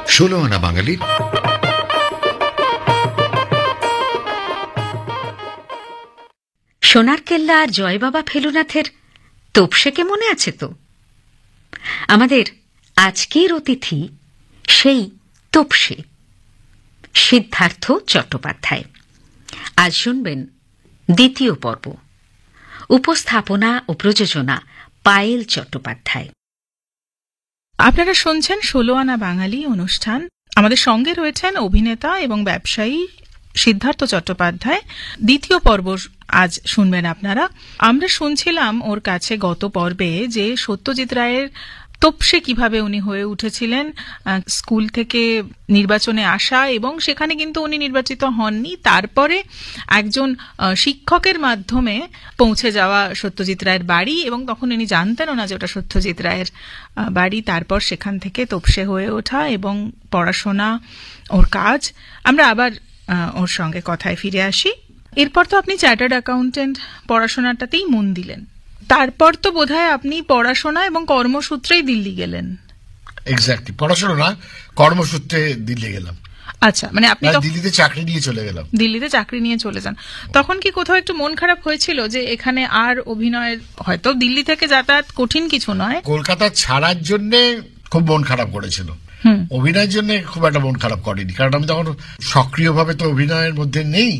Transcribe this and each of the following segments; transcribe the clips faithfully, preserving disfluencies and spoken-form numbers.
ষোলো আনা বাঙালির সোনার কেল্লা আর জয়বাবা ফেলুনাথের তোপসেকে মনে আছে তো? আমাদের আজকের অতিথি সেই তোপসে, সিদ্ধার্থ চট্টোপাধ্যায়। আজ শুনবেন দ্বিতীয় পর্ব। উপস্থাপনা ও প্রযোজনা পায়েল চট্টোপাধ্যায়। আপনারা শুনছেন ষোলো আনা বাঙালি অনুষ্ঠান। আমাদের সঙ্গে রয়েছেন অভিনেতা এবং ব্যবসায়ী সিদ্ধার্থ চট্টোপাধ্যায়। দ্বিতীয় পর্ব আজ শুনবেন আপনারা। আমরা শুনছিলাম ওর কাছে গত পর্বে যে সত্যজিৎ রায়ের তোপসে কিভাবে উনি হয়ে উঠেছিলেন, স্কুল থেকে নির্বাচনে আসা, এবং সেখানে কিন্তু উনি নির্বাচিত হননি। তারপরে একজন শিক্ষকের মাধ্যমে পৌঁছে যাওয়া সত্যজিৎ রায়ের বাড়ি, এবং তখন উনি জানতেনও না যে ওটা সত্যজিৎ রায়ের বাড়ি। তারপর সেখান থেকে তোপসে হয়ে ওঠা এবং পড়াশোনা, ওর কাজ। আমরা আবার ওর সঙ্গে কথায় ফিরে আসি। এরপর তো আপনি চার্টার্ড অ্যাকাউন্টেন্ট পড়াশোনাটাতেই মন দিলেন। তারপর তো বোধহয় আপনি পড়াশোনা এবং কর্মসূত্রেই দিল্লি গেলেন। এক্স্যাক্টলি, পড়াশোনা না, কর্মসূত্রে দিল্লি গেলাম। আচ্ছা, মানে আপনি দিল্লিতে চাকরি নিয়ে চলে গেলাম। দিল্লিতে চাকরি নিয়ে চলে যান। তখন কি কোথাও একটু মন খারাপ হয়েছিল যে এখানে আর অভিনয়ের, হয়তো দিল্লি থেকে যাতায়াত কঠিন কিছু নয়, কলকাতা ছাড়ার জন্য খুব মন খারাপ করেছিল, অভিনয়ের জন্য খুব একটা মন খারাপ করেনি, কারণ আমি তখন সক্রিয়ভাবে তো অভিনয়ের মধ্যে নেই।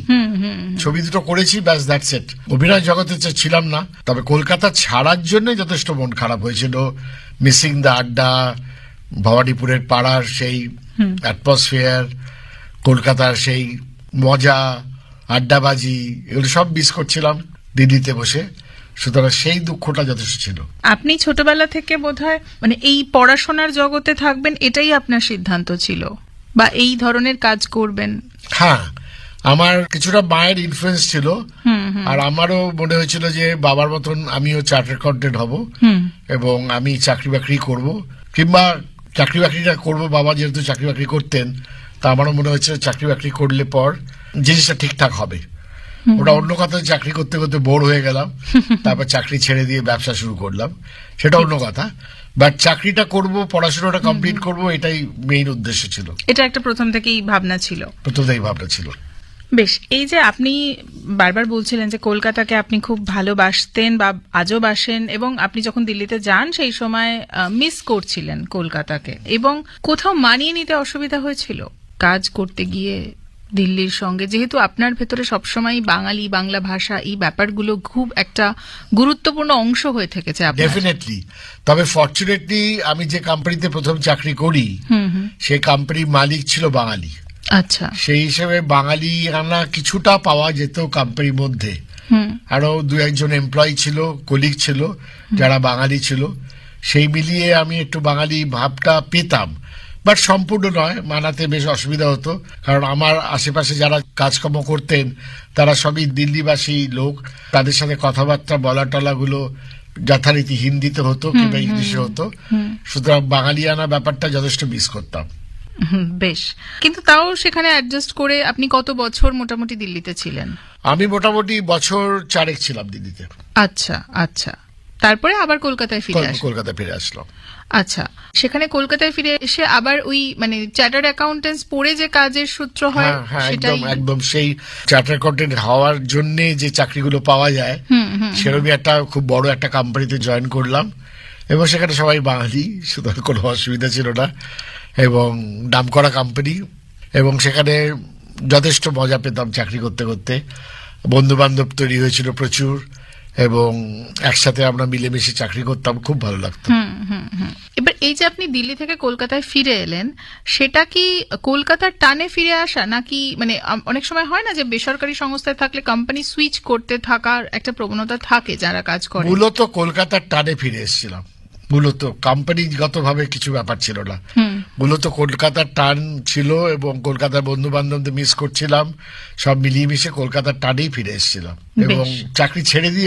ছবি দুটো করেছি, ব্যাস, দ্যাটস ইট। অভিনয় জগতে ছিলাম না। তবে কলকাতা ছাড়ার জন্য যথেষ্ট মন খারাপ হয়েছিল। মিসিং দ্য আড্ডা, ভবানীপুরের পাড়ার সেই অ্যাটমসফিয়ার, কলকাতার সেই মজা, আড্ডাবাজি, এগুলো সব মিস করছিলাম দিল্লিতে বসে। সুতরাং সেই দুঃখটা যথেষ্ট ছিল। আপনি ছোটবেলা থেকে বোধহয় মানে এই পড়াশোনার জগতে থাকবেন এটাই আপনার সিদ্ধান্ত ছিল, বা এই ধরনের কাজ করবেন? হ্যাঁ, আমার কিছুটা মায়ের ইনফ্লুয়েন্স ছিল, আর আমারও মনে হয়েছিল যে বাবার মতন আমিও চার্টার্ড অ্যাকাউন্টেন্ট হব এবং আমি চাকরি বাকরি করব, কিংবা চাকরি বাকরিটা করব। বাবা যেহেতু চাকরি বাকরি করতেন, তা আমারও মনে হয়েছিল চাকরি বাকরি করলে পর জিনিসটা ঠিকঠাক হবে। ওটা অন্য কথা, চাকরি করতে করতে বোর হয়ে গেলাম, তারপর চাকরি ছেড়ে দিয়ে ব্যবসা শুরু করলাম, সেটা অন্য কথা। বাট চাকরিটা করব, পড়াশোনাটা কমপ্লিট করব, এটাই মেইন উদ্দেশ্য ছিল। এটা একটা প্রথম থেকেই ভাবনা ছিল? প্রথম থেকেই ভাবনা ছিল। বেশ, এই যে আপনি বারবার বলছিলেন যে কলকাতাকে আপনি খুব ভালোবাসতেন বা আজও বাসেন, এবং আপনি যখন দিল্লিতে যান সেই সময় মিস করছিলেন কলকাতাকে, এবং কোথাও মানিয়ে নিতে অসুবিধা হয়েছিল কাজ করতে গিয়ে দিল্লির সঙ্গে, যেহেতু আপনার ভেতরে সবসময় বাঙালি, বাংলা ভাষা, এই ব্যাপারগুলো খুব একটা গুরুত্বপূর্ণ অংশ হয়ে থেকেছে? ডেফিনেটলি। তবে ফরচুনেটলি আমি যে কোম্পানিতে প্রথম চাকরি করি, সেই কোম্পানির মালিক ছিল বাঙালি। আচ্ছা, সেই হিসেবে বাঙালি আনা কিছুটা পাওয়া যেত কোম্পানির মধ্যে। আরো দু একজন এমপ্লয়ি ছিল, কলিগ ছিল যারা বাঙালি ছিল, সেই মিলিয়ে আমি একটু বাঙালি ভাবটা পেতাম। বাট সম্পূর্ণ নয়, মানাতে বেশ অসুবিধা হতো, কারণ আমার আশেপাশে যারা কাজকর্ম করতেন তারা সবই দিল্লিবাসী লোক, তাদের সাথে কথাবার্তা বলা টলাগুলো যথারীতি হিন্দিতে হতো কিংবা ইংলিশে হতো। সুতরাং বাঙালি আনা ব্যাপারটা যথেষ্ট মিস করতাম। বেশ, কিন্তু তাও সেখানে অ্যাডজাস্ট করে আপনি কত বছর মোটামুটি দিল্লিতে ছিলেন? আমি মোটামুটি বছর চারেক ছিলাম দিল্লিতে। আচ্ছা আচ্ছা, তারপরে আবার কলকাতায় ফিরে আসলাম। কলকাতায় ফিরে আসলাম। আচ্ছা, সেখানে কলকাতায় ফিরে এসে আবার ওই মানে চার্টার্ড অ্যাকাউন্টেন্টস পড়ে যে কাজের সূত্র হয়, একদম একদম সেই চার্টার্ড অ্যাকাউন্টেন্ট হওয়ার জন্য যে চাকরিগুলো পাওয়া যায়, সেরকমই একটা খুব বড় একটা কোম্পানিতে জয়েন করলাম, এবং সেখানে সবাই বাঙালি, সুতরাং কোনো অসুবিধা ছিল না, এবং নামকরা কোম্পানি, এবং সেখানে যথেষ্ট মজা পেতাম চাকরি করতে করতে। বন্ধু বান্ধব তৈরি হয়েছিল প্রচুর, এবং একসাথে আমরা মিলেমিশে চাকরি করতাম, খুব ভালো লাগতো। এবার এই যে আপনি দিল্লি থেকে কলকাতায় ফিরে এলেন, সেটা কি কলকাতার টানে ফিরে আসা, নাকি মানে অনেক সময় হয় না যে বেসরকারি সংস্থায় থাকলে কোম্পানি সুইচ করতে থাকার একটা প্রবণতা থাকে যারা কাজ করে? মূলত কলকাতার টানে ফিরে এসেছিলাম, মূলত কোম্পানিগত ভাবে কিছু ব্যাপার ছিল না, মূলত কলকাতার টান ছিল, এবং কলকাতার বন্ধু বান্ধবদের মিস করছিলাম, সব মিলিয়ে মিশে কলকাতার টানেই ফিরে এসেছিলাম, এবং চাকরি ছেড়ে দিয়ে